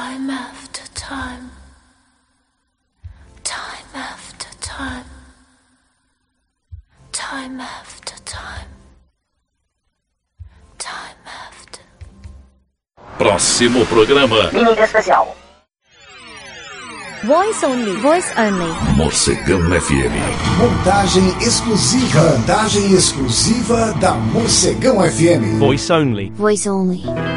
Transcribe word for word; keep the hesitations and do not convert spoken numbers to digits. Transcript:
Time after time. Time after time. Time after time. Time after. Próximo programa. Mini especial. Voice only. Voice only. Morcegão F M. Montagem exclusiva. Montagem exclusiva da Morcegão F M. Voice only. Voice only.